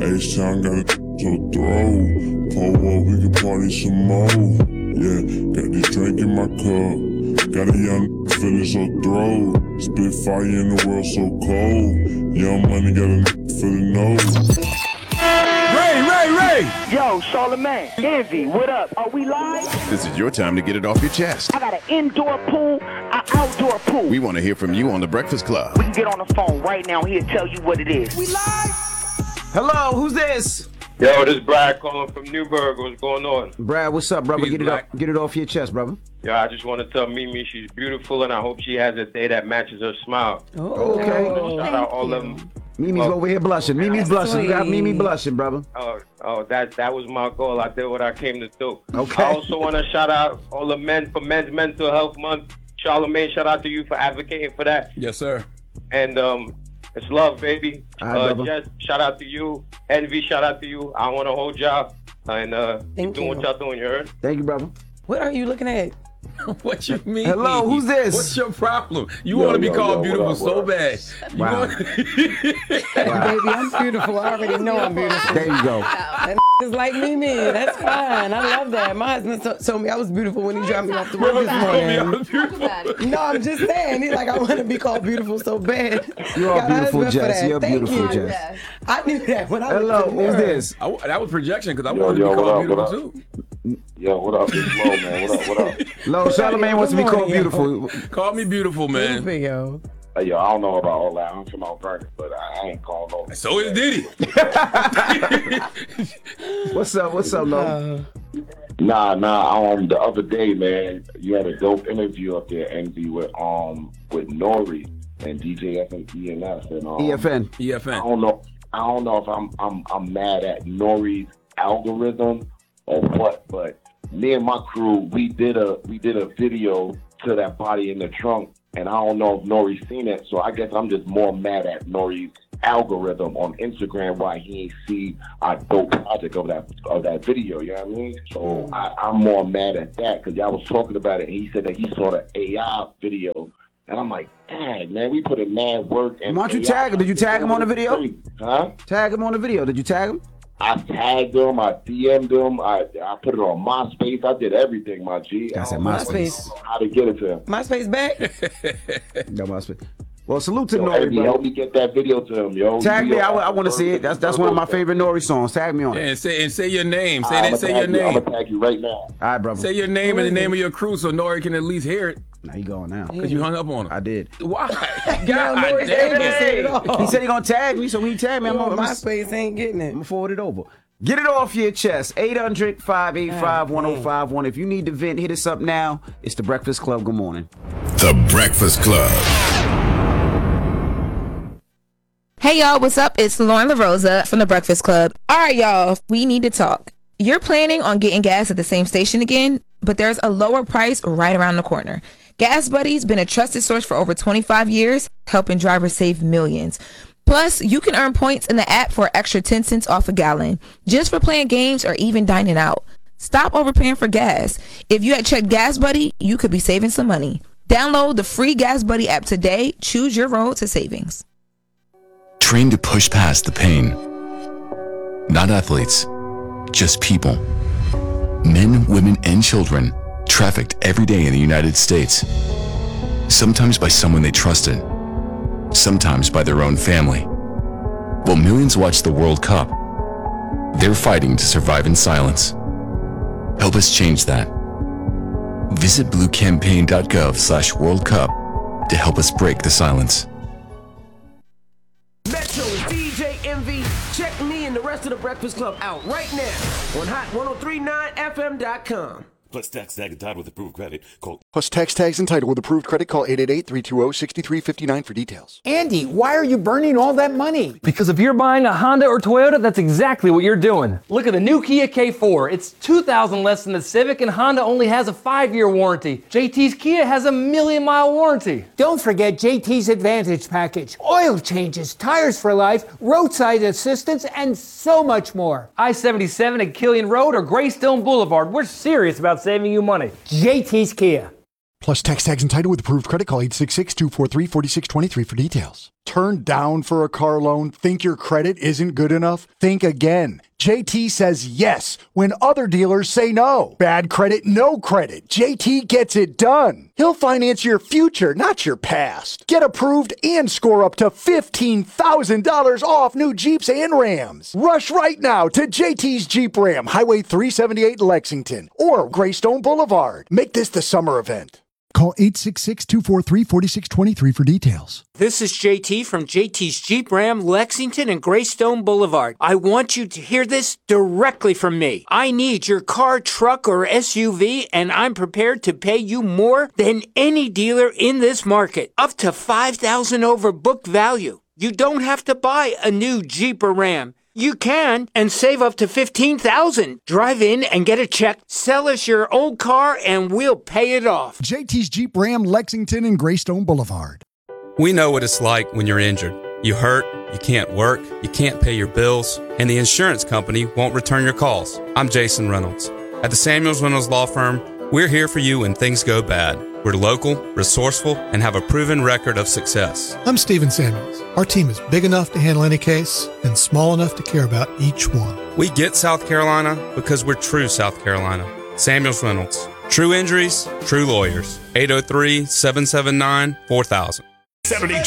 H-Town got a so throw. Pull up, we can party some more. Yeah, got this drink in my cup. Got a young feeling so throw. Spit fire in the world so cold. Young money got a feeling no. Ray! Yo, Charlamagne, Envy, what up? Are we live? This is your time to get it off your chest. I got an indoor pool, an outdoor pool. We want to hear from you on The Breakfast Club. We can get on the phone right now. He'll tell you what it is. We live? Hello, who's this? Yo, this is Brad calling from Newburgh. What's going on? Brad, what's up, brother? Peace, Get it off your chest, brother. Yo, I just want to tell Mimi she's beautiful, and I hope she has a day that matches her smile. Oh, okay. Shout out all of them. Mimi's over here blushing. Mimi's blushing. You got Mimi blushing, brother. That was my goal. I did what I came to do. Okay. I also want to shout out all the men for Men's Mental Health Month. Charlamagne, shout out to you for advocating for that. Yes, sir. And it's love, baby. Jess, shout out to you. Envy, shout out to you. I want to hold y'all and keep doing what y'all doing. You heard? Thank you, brotber. What are you looking at? What you mean? Hello, who's this? What's your problem? You want to be called beautiful so bad. Wow. Baby, I'm beautiful. I already know I'm beautiful. There you go. That is like me. That's fine. I love that. My husband told me I was beautiful when he dropped me off to work this morning. No, I'm just saying. He's like, I want to be called beautiful so bad. You are beautiful, Jess. You're beautiful, Jess. I knew that when I Hello, who's this? That was projection because I wanted to be called beautiful too. Yo, what up? It's Lo, man. What up? Lo, Charlamagne wants to be called beautiful. Call me beautiful, man. Yo. Hey, yo, I don't know about all that. I'm from Mount Vernon, but I ain't calling Lo. So is Diddy. What's up, Lo? Nah. The other day, man, you had a dope interview up there, Envy, with Nori and DJ ENF and EFN. I don't know if I'm mad at Nori's algorithm or what, but me and my crew, we did a video to that Body in the Trunk, and I don't know if Nori's seen it, so I guess I'm just more mad at Nori's algorithm on Instagram why he ain't see a dope project of that video, you know what I mean? So I'm more mad at that because y'all was talking about it, and he said that he saw the AI video, and I'm like, dang, man, we put in mad work. And why don't you tag him? Did you tag him on the video? Huh? Tag him on the video. Did you tag him? I tagged him, I DM'd him, I put it on MySpace, I did everything, my G. I said MySpace. How to get it to him. MySpace back? No, MySpace. Well, salute to Nori, Nori, bro. Help me get that video to him, yo. Tag me. I want to see it. That's one of my favorite Nori songs. Tag me on it. And say your name. Say your name. I'm going to tag you right now. All right, brother. Say your name and the name of your crew so Nori can at least hear it. Now you going now. Because you hung up on him. I did. Why? God damn it. He said he going to tag me, so when he tag me, I'm on MySpace ain't getting it. I'm going to forward it over. Get it off your chest. 800-585-1051. If you need to vent, hit us up now. It's The Breakfast Club. Good morning. The Breakfast Club. Hey y'all, what's up? It's Lauren LaRosa from The Breakfast Club. All right, y'all, we need to talk. You're planning on getting gas at the same station again, but there's a lower price right around the corner. Gas Buddy's been a trusted source for over 25 years, helping drivers save millions. Plus, you can earn points in the app for an extra 10 cents off a gallon, just for playing games or even dining out. Stop overpaying for gas. If you had checked Gas Buddy, you could be saving some money. Download the free Gas Buddy app today. Choose your road to savings. Trained to push past the pain. Not athletes, just people. Men, women, and children trafficked every day in the United States. Sometimes by someone they trusted, sometimes by their own family. While millions watch the World Cup, they're fighting to survive in silence. Help us change that. Visit bluecampaign.gov/World Cup to help us break the silence. Metro is DJ Envy. Check me and the rest of the Breakfast Club out right now on hot1039fm.com. Plus tax tag and title with approved credit. Call. Plus tax tags and title with approved credit. Call 888-320-6359 for details. Andy, why are you burning all that money? Because if you're buying a Honda or Toyota, that's exactly what you're doing. Look at the new Kia K4. It's $2,000 less than the Civic, and Honda only has a 5-year warranty. JT's Kia has a 1,000,000-mile warranty. Don't forget JT's Advantage Package. Oil changes, tires for life, roadside assistance, and so much more. I-77 at Killian Road or Greystone Boulevard. We're serious about saving you money. JT's Kia. Plus text tags and title with approved credit. Call 866-243-4623 for details. Turned down for a car loan? Think your credit isn't good enough? Think again. JT says yes when other dealers say no. Bad credit, no credit. JT gets it done. He'll finance your future, not your past. Get approved and score up to $15,000 off new Jeeps and Rams. Rush right now to JT's Jeep Ram, Highway 378 Lexington, or Greystone Boulevard. Make this the summer event. Call 866-243-4623 for details. This is JT from JT's Jeep Ram, Lexington and Greystone Boulevard. I want you to hear this directly from me. I need your car, truck, or SUV, and I'm prepared to pay you more than any dealer in this market. Up to $5,000 over book value. You don't have to buy a new Jeep or Ram. You can, and save up to $15,000. Drive in and get a check. Sell us your old car, and we'll pay it off. JT's Jeep Ram, Lexington and Greystone Boulevard. We know what it's like when you're injured. You hurt, you can't work, you can't pay your bills, and the insurance company won't return your calls. I'm Jason Reynolds. At the Samuels Reynolds Law Firm, we're here for you when things go bad. We're local, resourceful, and have a proven record of success. I'm Stephen Samuels. Our team is big enough to handle any case and small enough to care about each one. We get South Carolina because we're true South Carolina. Samuels Reynolds. True injuries, true lawyers. 803-779-4000.